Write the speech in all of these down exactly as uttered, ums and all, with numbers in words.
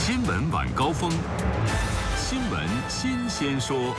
新闻晚高峰，新闻新鲜说。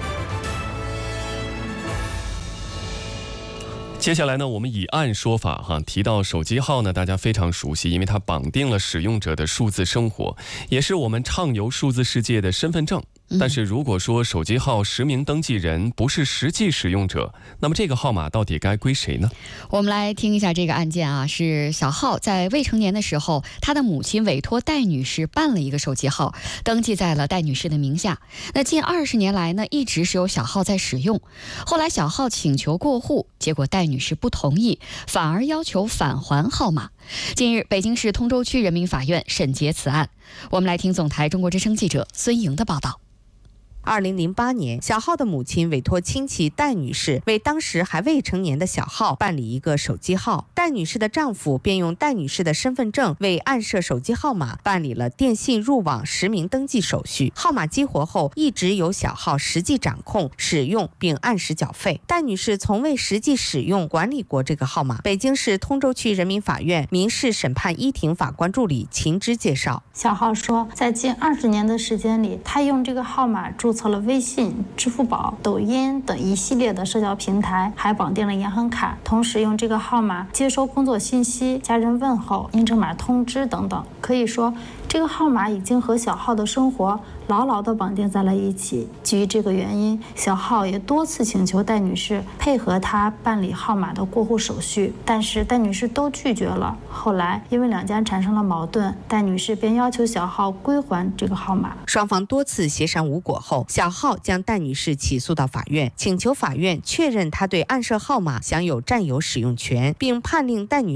接下来呢，我们以案说法哈，提到手机号呢，大家非常熟悉，因为它绑定了使用者的数字生活，也是我们畅游数字世界的身份证。但是如果说手机号实名登记人不是实际使用者，那么这个号码到底该归谁呢？ 我们来听一下这个案件啊，是小浩在未成年的时候，他的母亲委托戴女士办了一个手机号，登记在了戴女士的名下。那近二十年来呢，一直是由小浩在使用。后来小浩请求过户，结果戴女士不同意，反而要求返还号码。近日，北京市通州区人民法院审结此案。我们来听总台中国之声记者孙莹的报道。 二零零八年，小浩的母亲委托亲戚戴女士为当时还未成年的小浩办理一个手机号，戴女士的丈夫便用戴女士的身份证为暗设手机号码办理了电信入网实名登记手续。号码激活后，一直由小浩实际掌控、使用并按时缴费。戴女士从未实际使用管理过这个号码。北京市通州区人民法院民事审判一庭法官助理秦芝介绍， 小浩说，在近二十年的时间里，他用这个号码注册了微信、支付宝、抖音等一系列的社交平台，还绑定了银行卡，同时用这个号码接收工作信息、家人问候、验证码通知等等。可以说，这个号码已经和小浩的生活牢牢地绑定在了一起。基于这个原因，小浩也多次请求戴女士配合他办理号码的过户手续，但是戴女士都拒绝了。后来因为两家产生了矛盾，戴女士便要求小浩归还这个号码。 双方多次协商无果后，小浩将戴女士起诉到法院，请求法院确认他对暗设号码享有占有使用权，并判令戴女士